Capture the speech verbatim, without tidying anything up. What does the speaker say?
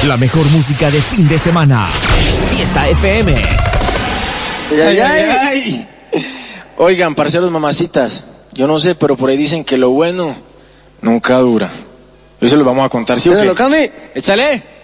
La mejor música de fin de semana. Fiesta F M. Ay, ay, ay. Oigan, parceros mamacitas, yo no sé, pero por ahí dicen que lo bueno nunca dura. Eso lo vamos a contar, ¿sí o qué? Cami. Échale.